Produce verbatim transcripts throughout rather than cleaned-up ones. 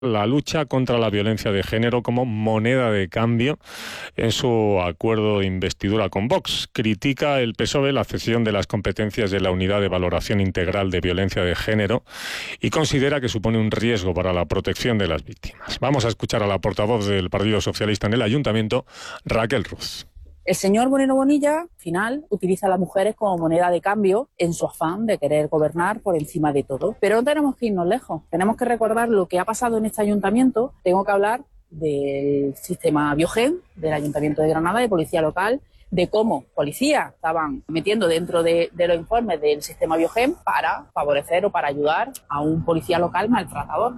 la lucha contra la violencia de género como moneda de cambio en su acuerdo de investidura con Vox. Critica el P S O E la cesión de las competencias de la Unidad de Valoración Integral de Violencia de Género y considera que supone un riesgo para la protección de las víctimas. Vamos a escuchar a la portavoz del Partido Socialista en el Ayuntamiento, Raquel Ruz. El señor Moreno Bonilla, al final, utiliza a las mujeres como moneda de cambio en su afán de querer gobernar por encima de todo. Pero no tenemos que irnos lejos. Tenemos que recordar lo que ha pasado en este ayuntamiento. Tengo que hablar del sistema Biogen, del Ayuntamiento de Granada, de policía local, de cómo policías estaban metiendo dentro de, de los informes del sistema Biogen para favorecer o para ayudar a un policía local maltratador.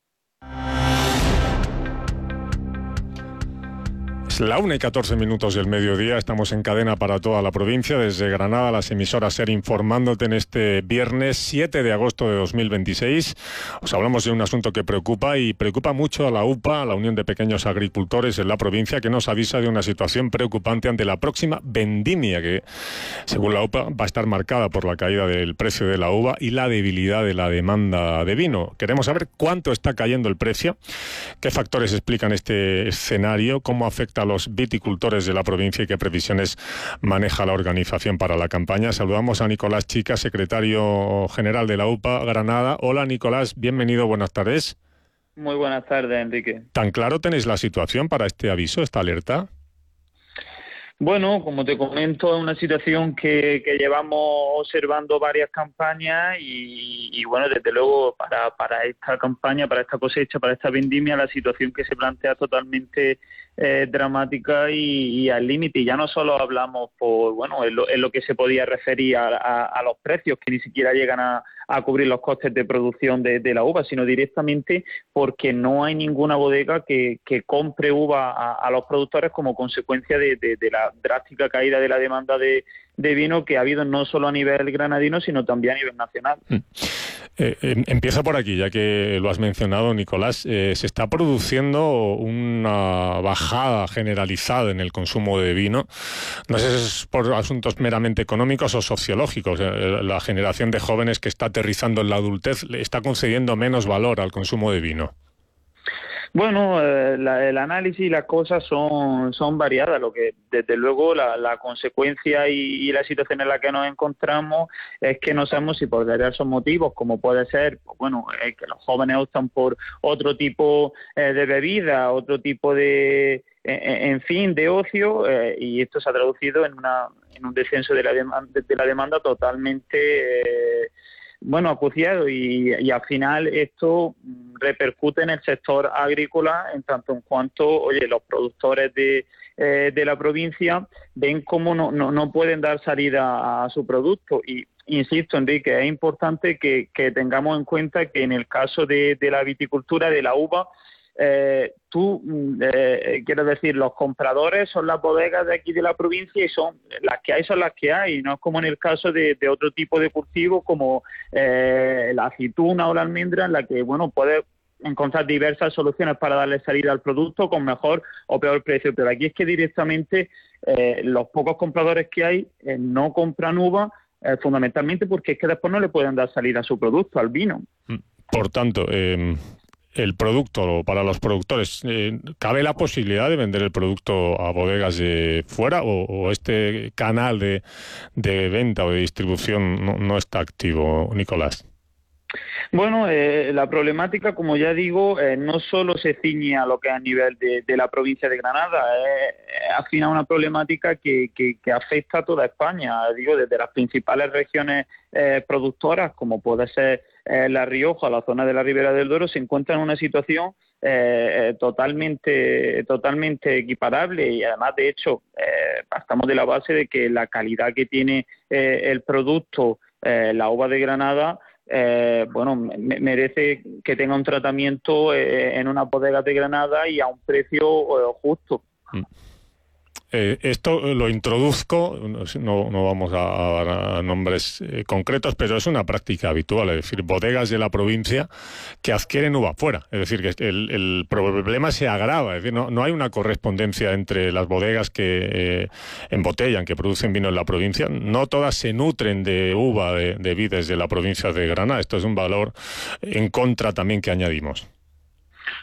Es la una y catorce minutos del mediodía, estamos en cadena para toda la provincia, desde Granada, las emisoras SER informándote en este viernes siete de agosto de dos mil veintiséis. Os hablamos de un asunto que preocupa y preocupa mucho a la U P A, a la Unión de Pequeños Agricultores en la provincia, que nos avisa de una situación preocupante ante la próxima vendimia, que según la U P A va a estar marcada por la caída del precio de la uva y la debilidad de la demanda de vino. Queremos saber cuánto está cayendo el precio, qué factores explican este escenario, cómo afecta a los viticultores de la provincia y qué previsiones maneja la organización para la campaña. Saludamos a Nicolás Chica, secretario general de la U P A Granada. Hola Nicolás, bienvenido, buenas tardes. Muy buenas tardes, Enrique. ¿Tan claro tenéis la situación para este aviso, esta alerta? Bueno, como te comento, es una situación que, que llevamos observando varias campañas y, y bueno, desde luego para, para esta campaña, para esta cosecha, para esta vendimia, la situación que se plantea es totalmente eh, dramática y, y al límite. Y ya no solo hablamos por, bueno, en lo, en lo que se podía referir a, a, a los precios, que ni siquiera llegan a, a cubrir los costes de producción de, de la uva, sino directamente porque no hay ninguna bodega que, que compre uva a, a los productores como consecuencia de, de, de la drástica caída de la demanda de, de vino que ha habido no solo a nivel granadino, sino también a nivel nacional. Mm. Eh, eh, empieza por aquí, ya que lo has mencionado, Nicolás. Eh, se está produciendo una bajada generalizada en el consumo de vino. No sé si es por asuntos meramente económicos o sociológicos. Eh, la generación de jóvenes que está aterrizando en la adultez le está concediendo menos valor al consumo de vino. Bueno, eh, la, el análisis y las cosas son, son variadas. Lo que, desde luego, la, la consecuencia y, y la situación en la que nos encontramos es que no sabemos si por diversos motivos, como puede ser, pues, bueno, eh, que los jóvenes optan por otro tipo eh, de bebida, otro tipo de, eh, en fin, de ocio, eh, y esto se ha traducido en, una, en un descenso de la, demanda, de la demanda totalmente... Eh, bueno, acuciado y, y al final esto repercute en el sector agrícola en tanto en cuanto, oye, los productores de, eh, de la provincia ven cómo no, no, no pueden dar salida a su producto y insisto, Enrique, es importante que, que tengamos en cuenta que en el caso de, de la viticultura, de la uva, Eh, tú, eh, quiero decir, los compradores son las bodegas de aquí de la provincia y son las que hay, son las que hay, no es como en el caso de, de otro tipo de cultivo como eh, la aceituna o la almendra, en la que, bueno, puedes encontrar diversas soluciones para darle salida al producto con mejor o peor precio, pero aquí es que directamente eh, los pocos compradores que hay eh, no compran uva eh, fundamentalmente porque es que después no le pueden dar salida a su producto, al vino. Por tanto, eh... el producto para los productores, eh, ¿cabe la posibilidad de vender el producto a bodegas de fuera o, o este canal de, de venta o de distribución no, no está activo, Nicolás? Bueno, eh, la problemática, como ya digo, eh, no solo se ciñe a lo que es a nivel de, de la provincia de Granada, es eh, al final una problemática que, que, que afecta a toda España, digo, desde las principales regiones eh, productoras, como puede ser eh, La Rioja, la zona de la Ribera del Duero, se encuentra en una situación eh, totalmente, totalmente equiparable y además, de hecho, eh, partamos de la base de que la calidad que tiene eh, el producto, eh, la uva de Granada, Eh, bueno, me, merece que tenga un tratamiento eh, en una bodega de Granada y a un precio eh, justo. Mm. Eh, esto lo introduzco, no, no vamos a, a dar nombres eh, concretos, pero es una práctica habitual, es decir, bodegas de la provincia que adquieren uva fuera, es decir, que el, el problema se agrava, es decir, no, no hay una correspondencia entre las bodegas que eh, embotellan, que producen vino en la provincia, no todas se nutren de uva de, de vides de la provincia de Granada, esto es un valor en contra también que añadimos.